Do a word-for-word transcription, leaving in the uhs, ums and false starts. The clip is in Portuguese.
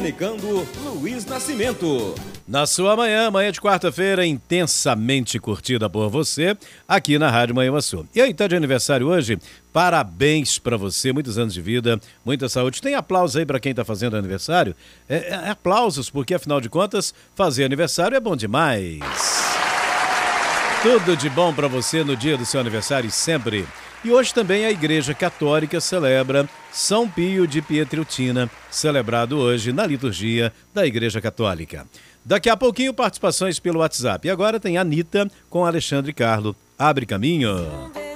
comunicando Luiz Nascimento. Na sua manhã, manhã de quarta-feira, intensamente curtida por você, aqui na Rádio Manhã Açu. E aí, tá de aniversário hoje? Parabéns pra você, muitos anos de vida, muita saúde. Tem aplausos aí pra quem tá fazendo aniversário? É, é, aplausos, porque afinal de contas, fazer aniversário é bom demais. Tudo de bom pra você no dia do seu aniversário sempre. E hoje também a Igreja Católica celebra São Pio de Pietrelcina, celebrado hoje na liturgia da Igreja Católica. Daqui a pouquinho, participações pelo WhatsApp. E agora tem a Anitta com Alexandre Carlo. Abre caminho.